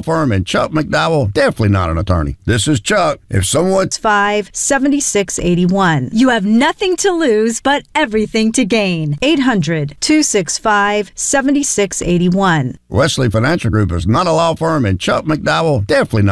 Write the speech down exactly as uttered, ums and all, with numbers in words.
firm, and Chuck McDowell, definitely not an attorney. This is Chuck. If someone's five seventy-six eighty-one. You have nothing to lose, but everything to gain. eight hundred, two six five, seven six eight one. Wesley Financial Group is not a law firm, and Chuck McDowell, definitely not.